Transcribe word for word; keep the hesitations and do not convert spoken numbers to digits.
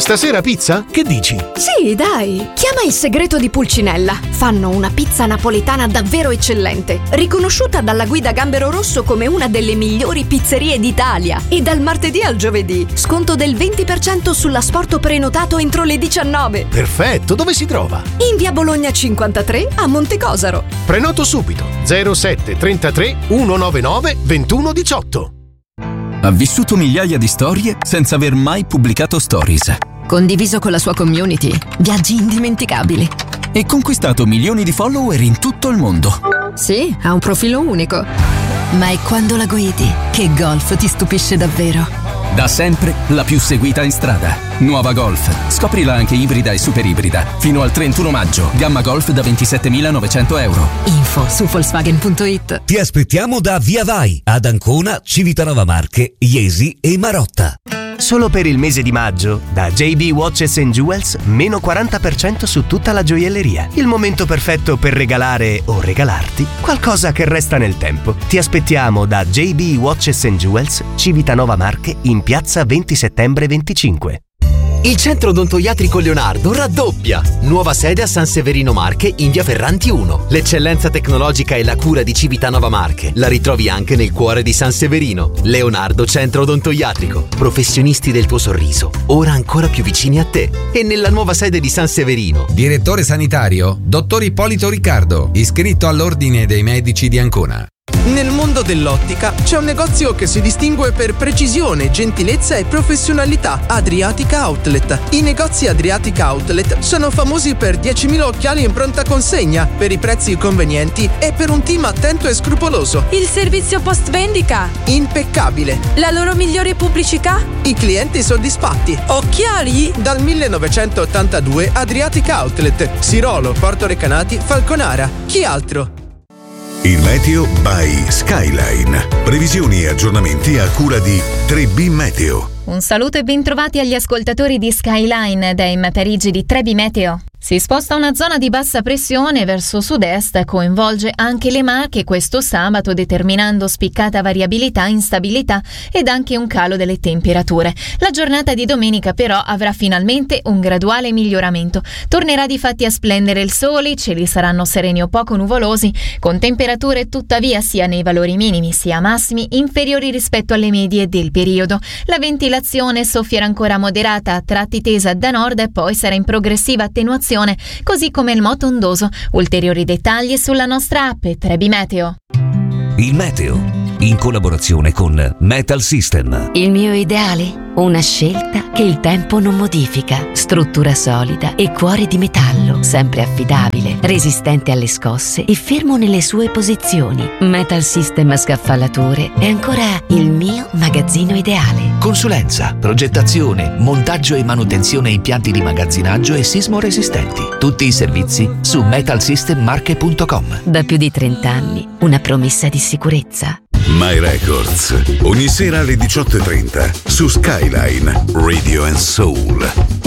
Stasera pizza? Che dici? Sì, dai. Chiama Il Segreto di Pulcinella. Fanno una pizza napoletana davvero eccellente, riconosciuta dalla guida Gambero Rosso come una delle migliori pizzerie d'Italia. E dal martedì al giovedì, sconto del venti per cento sull'asporto prenotato entro le diciannove. Perfetto, dove si trova? In via Bologna cinquantatré a Montecosaro. Prenoto subito. zero sette trentatré centonovantanove ventuno diciotto. Ha vissuto migliaia di storie senza aver mai pubblicato stories. Condiviso con la sua community, viaggi indimenticabili. E conquistato milioni di follower in tutto il mondo. Sì, ha un profilo unico. Ma è quando la guidi che Golf ti stupisce davvero. Da sempre la più seguita in strada. Nuova Golf. Scoprila anche ibrida e super ibrida. Fino al trentuno maggio. Gamma Golf da ventisettemilanovecento euro. Info su Volkswagen punto it. Ti aspettiamo da Via Vai, ad Ancona, Civitanova Marche, Iesi e Marotta. Solo per il mese di maggio, da J B Watches and Jewels, meno quaranta per cento su tutta la gioielleria. Il momento perfetto per regalare o regalarti qualcosa che resta nel tempo. Ti aspettiamo da J B Watches and Jewels, Civitanova Marche, in piazza venti settembre venticinque. Il centro odontoiatrico Leonardo raddoppia. Nuova sede a San Severino Marche in via Ferranti uno. L'eccellenza tecnologica e la cura di Civitanova Marche la ritrovi anche nel cuore di San Severino. Leonardo Centro Odontoiatrico. Professionisti del tuo sorriso, ora ancora più vicini a te. E nella nuova sede di San Severino. Direttore sanitario, dottor Ippolito Riccardo, iscritto all'Ordine dei Medici di Ancona. Nel mondo dell'ottica c'è un negozio che si distingue per precisione, gentilezza e professionalità: Adriatica Outlet. I negozi Adriatica Outlet sono famosi per diecimila occhiali in pronta consegna, per i prezzi convenienti e per un team attento e scrupoloso. Il servizio post vendita impeccabile. La loro migliore pubblicità? I clienti soddisfatti. Occhiali? Dal millenovecentottantadue Adriatica Outlet, Sirolo, Porto Recanati, Falconara. Chi altro? Il meteo by Skyline. Previsioni e aggiornamenti a cura di tre B Meteo. Un saluto e bentrovati agli ascoltatori di Skyline dai Parigi di tre B Meteo. Si sposta una zona di bassa pressione verso sud-est e coinvolge anche le Marche questo sabato, determinando spiccata variabilità, instabilità ed anche un calo delle temperature. La giornata di domenica però avrà finalmente un graduale miglioramento. Tornerà difatti a splendere il sole, i cieli saranno sereni o poco nuvolosi, con temperature tuttavia sia nei valori minimi sia massimi inferiori rispetto alle medie del periodo. La ventilazione soffierà ancora moderata, a tratti tesa da nord e poi sarà in progressiva attenuazione, così come il moto ondoso. Ulteriori dettagli sulla nostra app tre B Meteo. Il meteo, in collaborazione con Metal System. Il mio ideale? Una scelta che il tempo non modifica. Struttura solida e cuore di metallo, sempre affidabile, resistente alle scosse e fermo nelle sue posizioni. Metal System Scaffalature è ancora il mio magazzino ideale. Consulenza, progettazione, montaggio e manutenzione impianti di magazzinaggio e sismo resistenti. Tutti i servizi su metal system marche punto com. Da più di trenta anni, una promessa di sicurezza. My Records, ogni sera alle diciotto e trenta su Skyline Radio and Soul.